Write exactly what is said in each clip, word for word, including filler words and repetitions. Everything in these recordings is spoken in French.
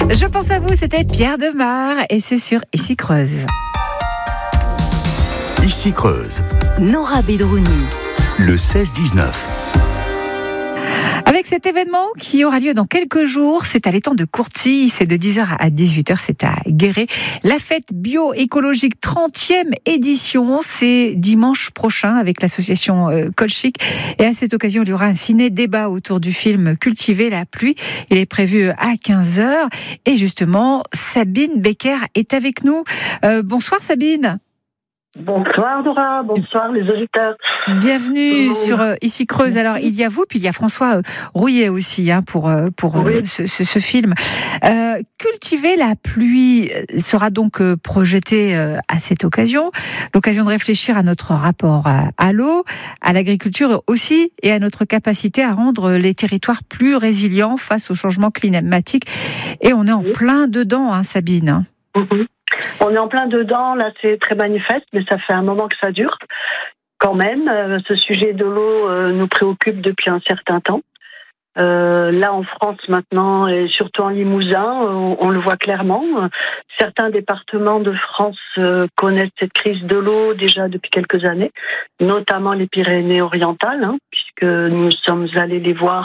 Je pense à vous, c'était Pierre Demar et c'est sur Ici Creuse. Ici Creuse. Nora Bedrouni. Le seize dix-neuf. Avec cet événement qui aura lieu dans quelques jours, c'est à l'étang de Courtille, c'est de dix heures à dix-huit heures, c'est à Guéret. La fête bio-écologique trentième édition, c'est dimanche prochain avec l'association euh, Colchic. Et à cette occasion, il y aura un ciné-débat autour du film Cultiver la pluie. Il est prévu à quinze heures. Et justement, Sabine Becker est avec nous. Euh, bonsoir Sabine. Bonsoir Dora, bonsoir les auditeurs. Bienvenue Bonjour. sur euh, Ici Creuse. Alors il y a vous, puis il y a François euh, Rouillet aussi hein, pour euh, pour euh, oui. ce, ce, ce film. Euh, Cultiver la pluie sera donc euh, projeté euh, à cette occasion, l'occasion de réfléchir à notre rapport à, à l'eau, à l'agriculture aussi, et à notre capacité à rendre les territoires plus résilients face au changement climatique. Et on est en oui. plein dedans, hein, Sabine. Mm-hmm. On est en plein dedans, là c'est très manifeste, mais ça fait un moment que ça dure. Quand même, euh, ce sujet de l'eau euh, nous préoccupe depuis un certain temps. Euh, là en France maintenant, et surtout en Limousin, on, on le voit clairement. Certains départements de France euh, connaissent cette crise de l'eau déjà depuis quelques années, notamment les Pyrénées-Orientales, hein, puisque nous sommes allés les voir.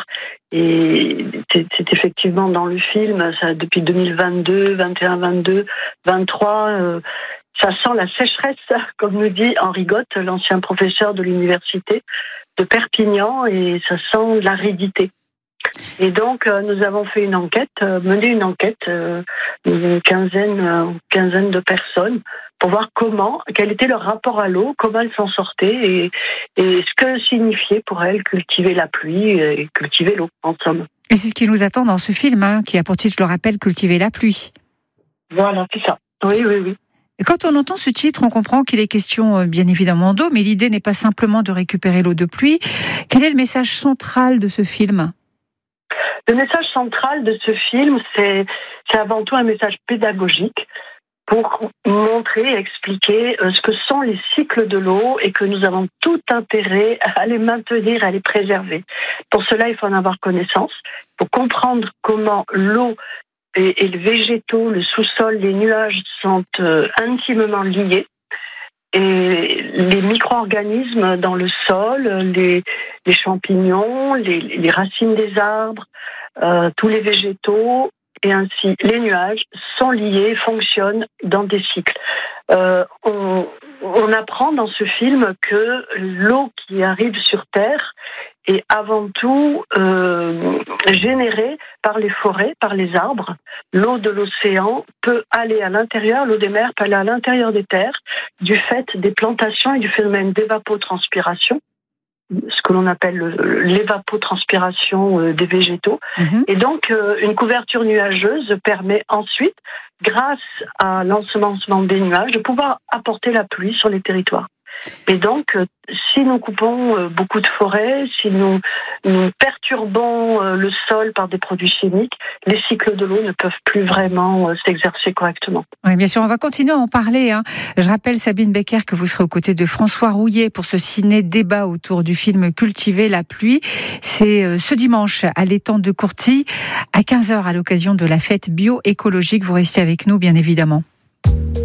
Et c'est, c'est effectivement dans le film, ça, depuis deux mille vingt-deux, vingt et un, vingt-deux, vingt-trois, euh, ça sent la sécheresse, comme nous dit Henri Gott, l'ancien professeur de l'université de Perpignan, et ça sent l'aridité. Et donc, euh, nous avons fait une enquête, euh, mené une enquête, euh, une quinzaine, euh, quinzaine de personnes, pour voir comment, quel était leur rapport à l'eau, comment elles s'en sortaient, et, et ce que signifiait pour elles cultiver la pluie et cultiver l'eau, en somme. Et c'est ce qui nous attend dans ce film, hein, qui a pour titre, je le rappelle, Cultiver la pluie. Voilà, c'est ça. Oui, oui, oui. Et quand on entend ce titre, on comprend qu'il est question, bien évidemment, d'eau, mais l'idée n'est pas simplement de récupérer l'eau de pluie. Quel est le message central de ce film ? Le message central de ce film, c'est, c'est avant tout un message pédagogique pour montrer, expliquer ce que sont les cycles de l'eau et que nous avons tout intérêt à les maintenir, à les préserver. Pour cela, il faut en avoir connaissance. Il faut comprendre comment l'eau et, et les végétaux, le sous-sol, les nuages sont euh, intimement liés. Et les micro-organismes dans le sol, les, les champignons, les, les racines des arbres, euh, tous les végétaux et ainsi les nuages sont liés, fonctionnent dans des cycles. Euh, on, on apprend dans ce film que l'eau qui arrive sur Terre est avant tout euh, générée par les forêts, par les arbres. L'eau de l'océan peut aller à l'intérieur, l'eau des mers peut aller à l'intérieur des terres du fait des plantations et du phénomène d'évapotranspiration, ce que l'on appelle le, l'évapotranspiration euh, des végétaux. Mmh. Et donc, euh, une couverture nuageuse permet ensuite, grâce à l'ensemencement des nuages, de pouvoir apporter la pluie sur les territoires. Et donc, euh, si nous coupons euh, beaucoup de forêts, si nous, nous perturbons euh, le sol par des produits chimiques, les cycles de l'eau ne peuvent plus vraiment euh, s'exercer correctement. Oui, bien sûr, on va continuer à en parler. Hein. Je rappelle, Sabine Becker, que vous serez aux côtés de François Rouillet pour ce ciné-débat autour du film Cultiver la pluie. C'est euh, ce dimanche à l'étang de Courtille, à quinze heures, à l'occasion de la fête bio-écologique. Vous restez avec nous, bien évidemment.